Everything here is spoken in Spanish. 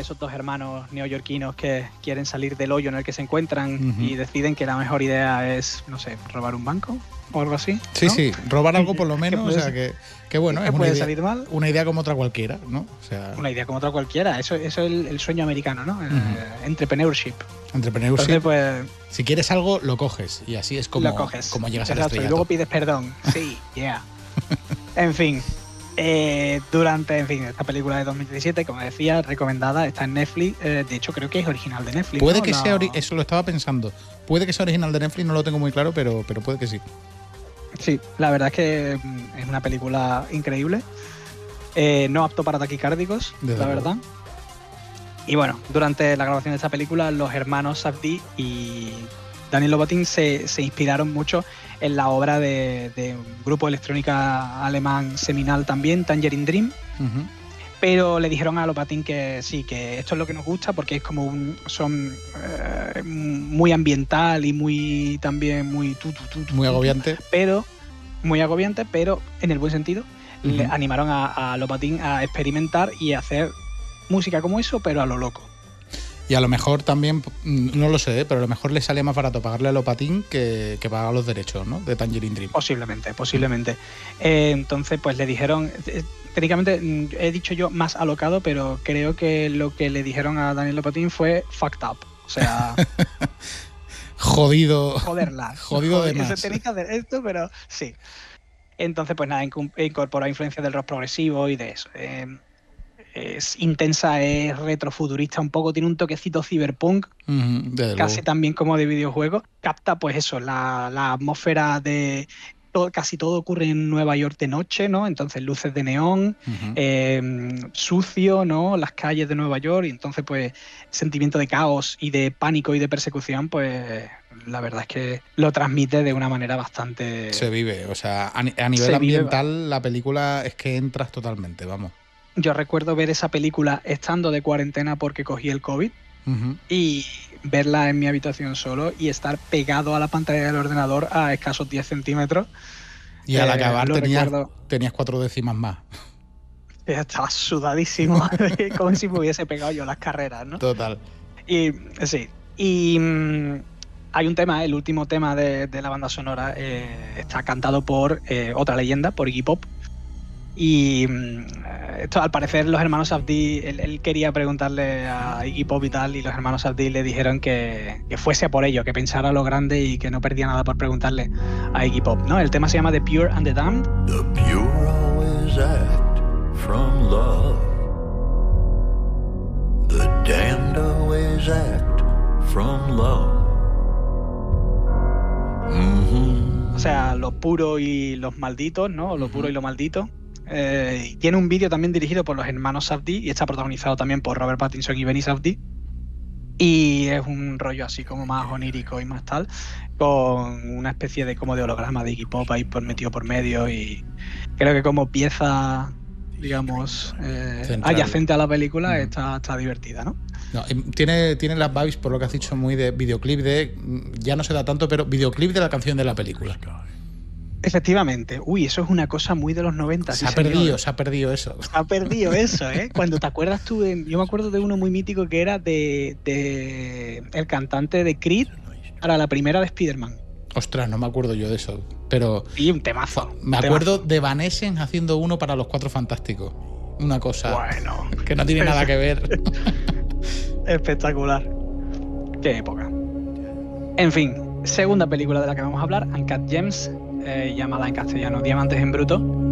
esos dos hermanos neoyorquinos que quieren salir del hoyo en el que se encuentran y deciden que la mejor idea es, no sé, robar un banco o algo así, ¿no? Sí, robar algo por lo menos, o sea que bueno, que es puede una idea, salir mal. Una idea como otra cualquiera, ¿no? O sea, una idea como otra cualquiera, eso es el sueño americano, ¿no? Entrepreneurship. Entonces, pues, si quieres algo, lo coges y así es como, lo coges. como llegas al Exacto, estrellato. y luego pides perdón. Sí, yeah. En fin. Durante esta película de 2017, como decía, recomendada, está en Netflix. De hecho, creo que es original de Netflix. Puede ¿no? que sea, eso lo estaba pensando. Puede que sea original de Netflix, no lo tengo muy claro, pero puede que sí. Sí, la verdad es que es una película increíble. No apto para taquicárdicos, Desde la luego. verdad. Y bueno, durante la grabación de esta película, los hermanos Safdie y Daniel Lopatin se inspiraron mucho en la obra de un grupo de electrónica alemán seminal también, Tangerine Dream. Pero le dijeron a Lopatin que sí, que esto es lo que nos gusta porque es como son muy ambiental y muy también muy muy agobiante. Pero muy agobiante, pero en el buen sentido. Le animaron a Lopatin a experimentar y a hacer música como eso, pero a lo loco. Y a lo mejor también, no lo sé, pero a lo mejor le sale más barato pagarle a Lopatin que pagar los derechos, ¿no? De Tangerine Dream. Posiblemente. Entonces, pues le dijeron, técnicamente he dicho yo más alocado, pero creo que lo que le dijeron a Daniel Lopatin fue fucked up. O sea, jodido. Joderla. Jodido de más. Tenéis que hacer esto, pero sí. Entonces, pues nada, incorporó influencias del rock progresivo y de eso. Es intensa, es retrofuturista un poco, tiene un toquecito cyberpunk, casi también como de videojuego. Capta pues eso, la atmósfera de casi todo ocurre en Nueva York de noche, ¿no? Entonces luces de neón, sucio, ¿no? Las calles de Nueva York, y entonces pues sentimiento de caos y de pánico y de persecución, pues la verdad es que lo transmite de una manera bastante... Se vive, o sea, a nivel ambiental la película es que entras totalmente, vamos. Yo recuerdo ver esa película estando de cuarentena porque cogí el COVID y verla en mi habitación solo y estar pegado a la pantalla del ordenador a escasos 10 centímetros. Y al acabar tenías 4 décimas más. Estaba sudadísimo, como si me hubiese pegado yo las carreras, ¿no? Total. Y sí. Y hay un tema, el último tema de la banda sonora está cantado por otra leyenda, por Iggy Pop. Y esto, al parecer los hermanos Safdie, él quería preguntarle a Iggy Pop y tal, y los hermanos Safdie le dijeron que fuese a por ello, que pensara lo grande y que no perdía nada por preguntarle a Iggy Pop, ¿no? El tema se llama The Pure and the Damned. The pure always act from love. The damned always act from love. O sea, lo puro y los malditos, ¿no? Lo puro y lo maldito. Tiene un vídeo también dirigido por los hermanos Safdie y está protagonizado también por Robert Pattinson y Benny Safdie. Y es un rollo así como más onírico y más tal, con una especie de como de holograma de Iggy Pop ahí metido por medio, y creo que como pieza, digamos, adyacente a la película está divertida, ¿no? No, tiene las vibes, por lo que has dicho, muy de videoclip ya no se da tanto, pero videoclip de la canción de la película. Efectivamente. Uy, eso es una cosa muy de los 90. Se ha perdido eso. Se ha perdido eso, ¿eh? Cuando te acuerdas tú, yo me acuerdo de uno muy mítico que era de el cantante de Creed para la primera de Spider-Man. Ostras, no me acuerdo yo de eso, pero... Y un temazo. Me acuerdo de Van Essen haciendo uno para Los Cuatro Fantásticos. Una cosa que no tiene nada que ver. Espectacular. Qué época. En fin, segunda película de la que vamos a hablar, Uncut Gems, llamada en castellano Diamantes en Bruto.